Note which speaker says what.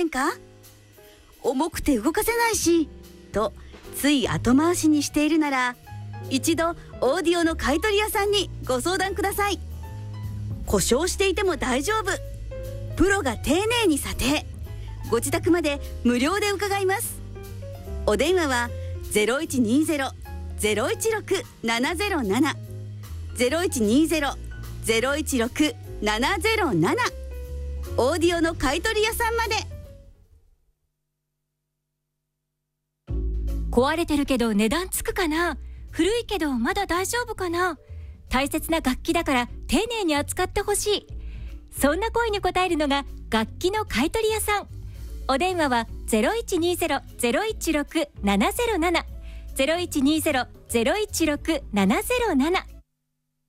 Speaker 1: んか？重くて動かせないしとつい後回しにしているなら、一度オーディオの買い取り屋さんにご相談ください。故障していても大丈夫、プロが丁寧に査定、ご自宅まで無料で伺います。お電話は 0120-016-707 0120-016-707 オーディオの買い取り屋さんまで。
Speaker 2: 壊れてるけど値段つくかな、古いけどまだ大丈夫かな、大切な楽器だから丁寧に扱ってほしい、そんな声に応えるのが楽器の買い取り屋さん。お電話は 0120-016-707 0120-016-707